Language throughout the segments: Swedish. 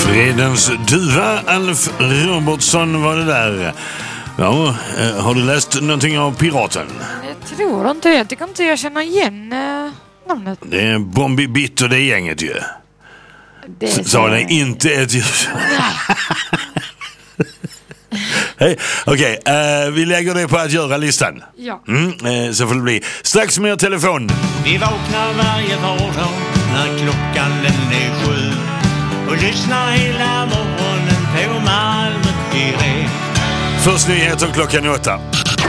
Fredens duva, Alf Robertson var det där. Ja, har du läst någonting av Piraten? Jag tror inte. Jag tycker inte jag känner igen namnet. Det är Bombi Bitt och det gänget ju. Så det är inte ett... Hej, okej. Vi lägger det på att göra listan. Ja. Så får det bli. Strax mer telefon. Vi vaknar varje vardag när klockan den är 7 och lyssnar hela morgonen på Malmö direkt. Först nyheter klockan 8.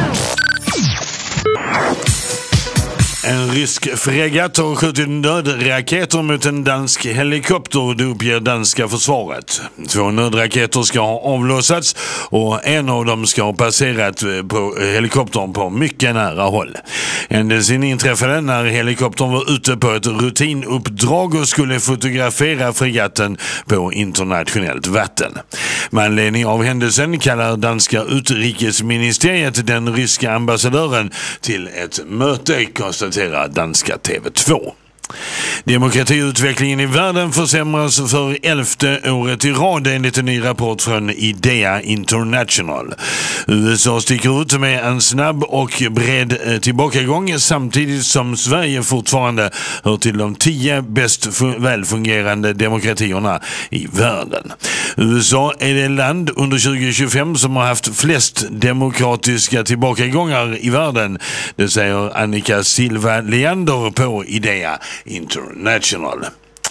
En rysk fregatt har skjutit nödraketer mot en dansk helikopter, det uppger danska försvaret. 2 nödraketer ska ha avlossats och en av dem ska ha passerat på helikoptern på mycket nära håll. Händelsen inträffade när helikoptern var ute på ett rutinuppdrag och skulle fotografera fregatten på internationellt vatten. Med anledning av händelsen kallar danska utrikesministeriet den ryska ambassadören till ett möte, konstaterar danska TV2. Demokratiutvecklingen i världen försämras för 11:e året i rad enligt en ny rapport från IDEA International. USA sticker ut med en snabb och bred tillbakagång samtidigt som Sverige fortfarande hör till de 10 bäst välfungerande demokratierna i världen. USA är det land under 2025 som har haft flest demokratiska tillbakagångar i världen. Det säger Annika Silva Leander på IDEA International.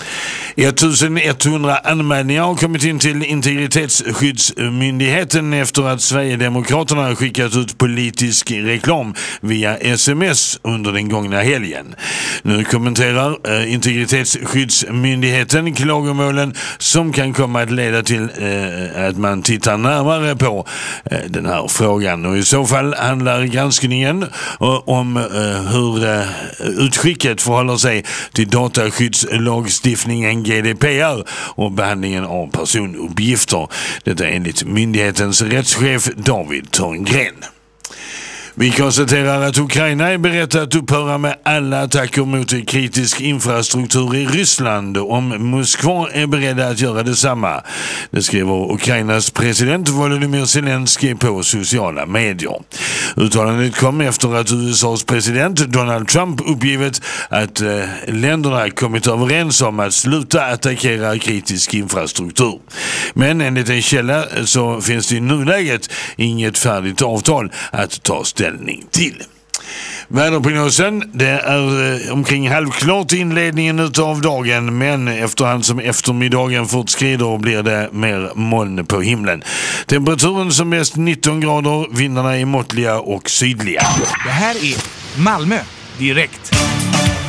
1100 anmälningar har kommit in till Integritetsskyddsmyndigheten efter att Sverigedemokraterna har skickat ut politisk reklam via sms under den gångna helgen. Nu kommenterar Integritetsskyddsmyndigheten klagomålen som kan komma att leda till att man tittar närmare på den här frågan. Och i så fall handlar granskningen om hur utskicket förhåller sig till dataskyddslagstiftningen GDPR och behandlingen av personuppgifter. Detta enligt myndighetens rättschef David Törngren. Vi konstaterar att Ukraina är berett att upphöra med alla attacker mot kritisk infrastruktur i Ryssland om Moskva är beredda att göra detsamma. Det skriver Ukrainas president Volodymyr Zelensky på sociala medier. Uttalandet kom efter att USAs president Donald Trump uppgivit att länderna kommit överens om att sluta attackera kritisk infrastruktur. Men enligt en källa så finns det i nuläget inget färdigt avtal att ta ställning till. Väderprognosen, det är omkring halvklart inledningen utav dagen, men efterhand som eftermiddagen fortskrider blir det mer moln på himlen. Temperaturen som mest 19 grader, vindarna är måttliga och sydliga. Det här är Malmö direkt.